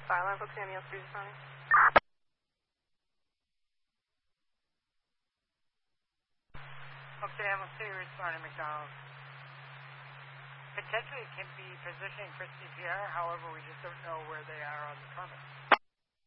Silence, what's Samuel Street responding? Okay, I'm responding McDonald's. Potentially it can be positioning for CPR, however we just don't know where they are on the permit.